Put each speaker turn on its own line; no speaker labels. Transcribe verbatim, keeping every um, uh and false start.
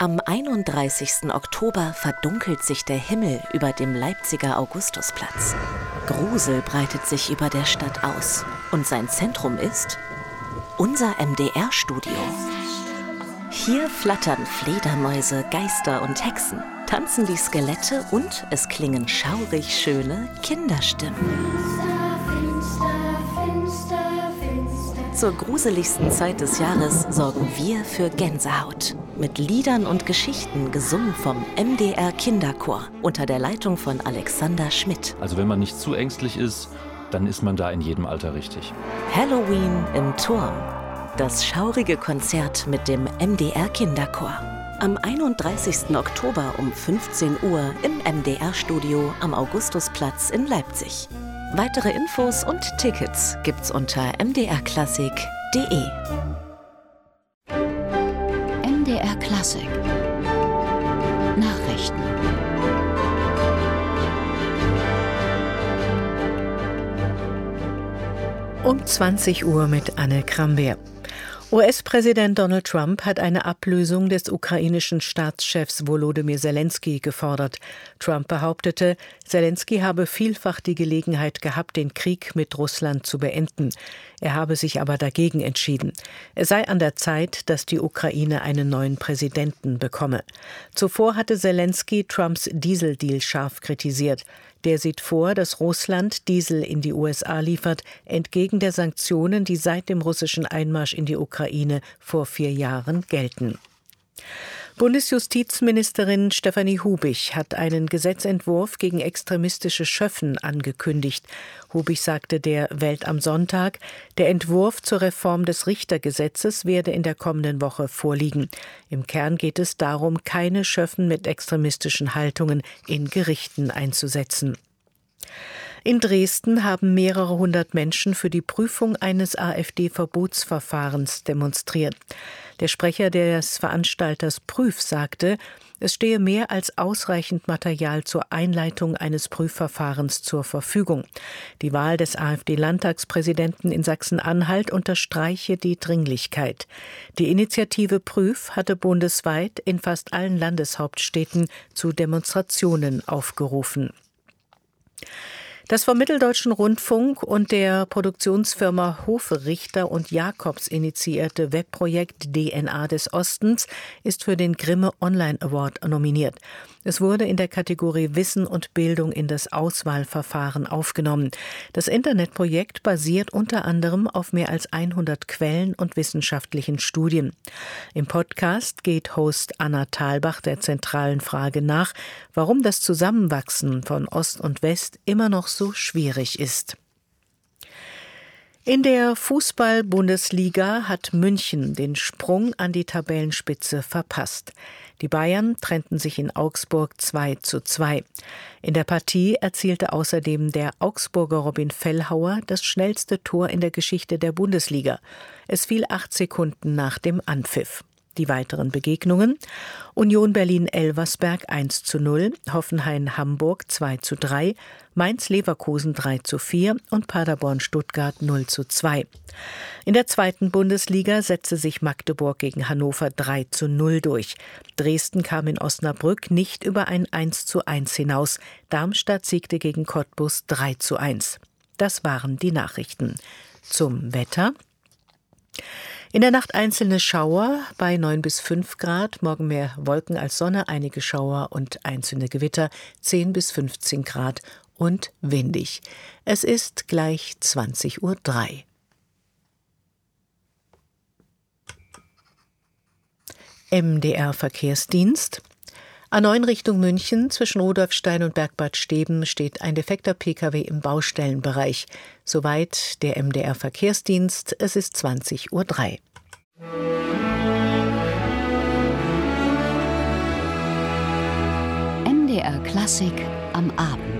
Am einunddreißigsten Oktober verdunkelt sich der Himmel über dem Leipziger Augustusplatz. Grusel breitet sich über der Stadt aus. Und sein Zentrum ist unser M D R-Studio. Hier flattern Fledermäuse, Geister und Hexen, tanzen die Skelette und es klingen schaurig schöne Kinderstimmen. Zur gruseligsten Zeit des Jahres sorgen wir für Gänsehaut. Mit Liedern und Geschichten gesungen vom M D R Kinderchor unter der Leitung von Alexander Schmidt.
Also wenn man nicht zu ängstlich ist, dann ist man da in jedem Alter richtig.
Halloween im Turm. Das schaurige Konzert mit dem M D R Kinderchor. Am einunddreißigsten Oktober um fünfzehn Uhr im M D R-Studio am Augustusplatz in Leipzig. Weitere Infos und Tickets gibt's unter m d r klassik punkt d e.
M D R Klassik Nachrichten.
Um zwanzig Uhr mit Anne Krambeer. U S-Präsident Donald Trump hat eine Ablösung des ukrainischen Staatschefs Volodymyr Zelensky gefordert. Trump behauptete, Zelensky habe vielfach die Gelegenheit gehabt, den Krieg mit Russland zu beenden. Er habe sich aber dagegen entschieden. Es sei an der Zeit, dass die Ukraine einen neuen Präsidenten bekomme. Zuvor hatte Zelensky Trumps Dieseldeal scharf kritisiert. Der sieht vor, dass Russland Diesel in die U S A liefert, entgegen der Sanktionen, die seit dem russischen Einmarsch in die Ukraine vor vier Jahren gelten. Bundesjustizministerin Stefanie Hubich hat einen Gesetzentwurf gegen extremistische Schöffen angekündigt. Hubich sagte der Welt am Sonntag, der Entwurf zur Reform des Richtergesetzes werde in der kommenden Woche vorliegen. Im Kern geht es darum, keine Schöffen mit extremistischen Haltungen in Gerichten einzusetzen. In Dresden haben mehrere hundert Menschen für die Prüfung eines AfD-Verbotsverfahrens demonstriert. Der Sprecher des Veranstalters Prüf sagte, es stehe mehr als ausreichend Material zur Einleitung eines Prüfverfahrens zur Verfügung. Die Wahl des AfD-Landtagspräsidenten in Sachsen-Anhalt unterstreiche die Dringlichkeit. Die Initiative Prüf hatte bundesweit in fast allen Landeshauptstädten zu Demonstrationen aufgerufen. Das vom Mitteldeutschen Rundfunk und der Produktionsfirma Hofe Richter und Jacobs initiierte Webprojekt D N A des Ostens ist für den Grimme Online Award nominiert. Es wurde in der Kategorie Wissen und Bildung in das Auswahlverfahren aufgenommen. Das Internetprojekt basiert unter anderem auf mehr als hundert Quellen und wissenschaftlichen Studien. Im Podcast geht Host Anna Thalbach der zentralen Frage nach, warum das Zusammenwachsen von Ost und West immer noch so schwierig ist. In der Fußball-Bundesliga hat München den Sprung an die Tabellenspitze verpasst. Die Bayern trennten sich in Augsburg zwei zu zwei. In der Partie erzielte außerdem der Augsburger Robin Fellhauer das schnellste Tor in der Geschichte der Bundesliga. Es fiel acht Sekunden nach dem Anpfiff. Die weiteren Begegnungen: Union Berlin-Elversberg eins zu null, Hoffenheim-Hamburg zwei zu drei, Mainz-Leverkusen drei zu vier und Paderborn-Stuttgart null zu zwei. In der zweiten Bundesliga setzte sich Magdeburg gegen Hannover drei zu null durch. Dresden kam in Osnabrück nicht über ein eins zu eins hinaus. Darmstadt siegte gegen Cottbus drei zu eins. Das waren die Nachrichten. Zum Wetter: In der Nacht einzelne Schauer bei neun bis fünf Grad, morgen mehr Wolken als Sonne, einige Schauer und einzelne Gewitter, zehn bis fünfzehn Grad und windig. Es ist gleich zwanzig Uhr drei. M D R Verkehrsdienst. A neun Richtung München zwischen Rudolfstein und Bergbad Steben steht ein defekter Pkw im Baustellenbereich. Soweit der M D R Verkehrsdienst. Es ist zwanzig Uhr drei.
M D R Klassik am Abend.